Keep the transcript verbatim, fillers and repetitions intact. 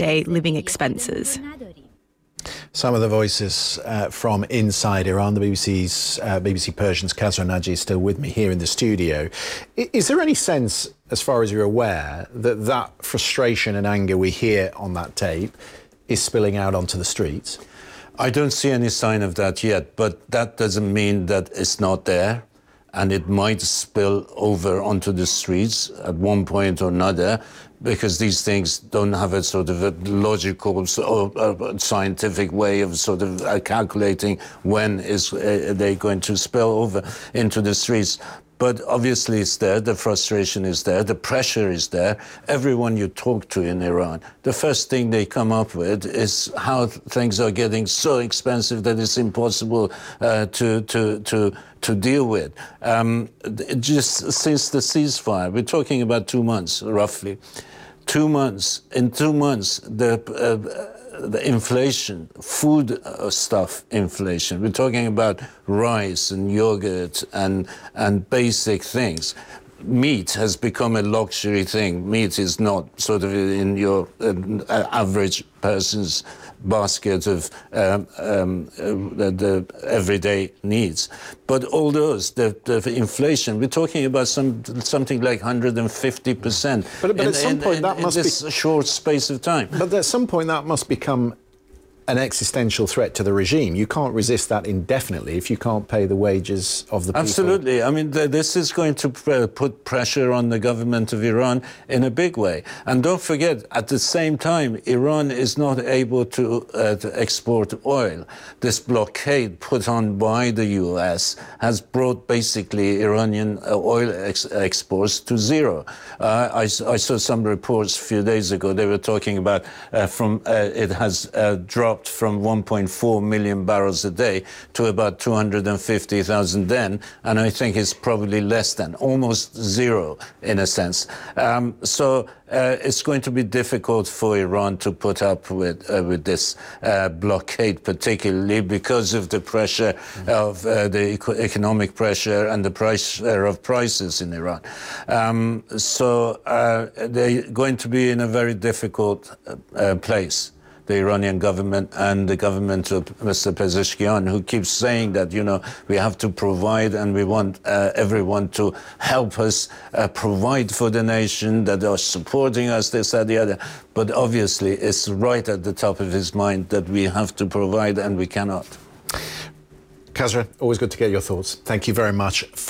everyday living expenses. Some of the voices uh, from inside Iran. The B B C's uh, B B C Persian's Kasra Naji is still with me here in the studio. I, is there any sense, as far as you're aware, that that frustration and anger we hear on that tape is spilling out onto the streets? I don't see any sign of that yet, but that doesn't mean that it's not there, and it might spill over onto the streets at one point or another, because these things don't have a sort of a logical or uh, scientific way of sort of uh, calculating when is uh, they going to spill over into the streets. But obviously it's there, the frustration is there, the pressure is there. Everyone you talk to in Iran, the first thing they come up with is how things are getting so expensive that it's impossible uh, to, to, to, to deal with. Um, just since the ceasefire, we're talking about two months, roughly. Two months, in two months, the, uh, the inflation, food uh, stuff inflation, we're talking about rice and yogurt and, and basic things. Meat has become a luxury thing. Meat is not sort of in your uh, average person's basket of um, um, uh, the, the everyday needs. But all those, the, the inflation, we're talking about some something like one hundred fifty percent. But, but in, at some in, point in, that in must this be short space of time. But at some point that must become an existential threat to the regime. You can't resist that indefinitely if you can't pay the wages of the people. Absolutely. I mean, th this is going to pr put pressure on the government of Iran in a big way. And don't forget, at the same time, Iran is not able to, uh, to export oil. This blockade put on by the U S has brought basically Iranian uh, oil ex exports to zero. Uh, I, I saw some reports a few days ago. They were talking about uh, from uh, it has uh, dropped from one point four million barrels a day to about two hundred fifty thousand then, and I think it's probably less than, almost zero in a sense. Um, so uh, it's going to be difficult for Iran to put up with, uh, with this uh, blockade, particularly because of the pressure mm-hmm. of uh, the eco economic pressure and the pressure of prices in Iran. Um, so uh, they're going to be in a very difficult uh, place. The Iranian government and the government of Mister Pezeshkian, who keeps saying that, you know, we have to provide and we want uh, everyone to help us uh, provide for the nation, that they are supporting us, this, that, the other. But obviously, it's right at the top of his mind that we have to provide and we cannot. Kasra, always good to get your thoughts. Thank you very much.